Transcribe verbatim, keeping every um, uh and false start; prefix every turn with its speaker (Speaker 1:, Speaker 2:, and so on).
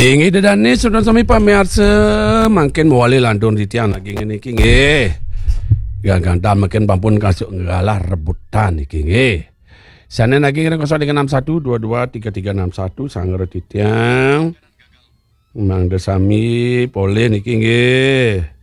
Speaker 1: Nggih dedane sudah sami pamirsa mangken mawali landung di tiang lagi ngene iki nggih. Gantang makin pampun kasuk ngalah rebutan iki nggih. Sana lagi ngira kosong dengan enam satu dua dua tiga tiga enam satu sangger di tiang. Mang desami pole niki nggih.